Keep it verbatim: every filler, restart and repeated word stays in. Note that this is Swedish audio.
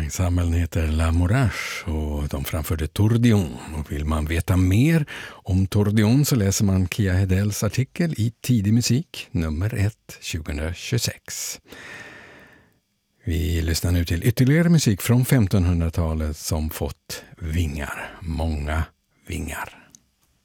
Ensemblen heter La Mourage och de framförde Tourbillon. Och vill man veta mer om Tourbillon så läser man Kia Hedels artikel i Tidig musik nummer ett tjugohundratjugosex. Vi lyssnar nu till ytterligare musik från femtonhundratalet som fått vingar, många vingar.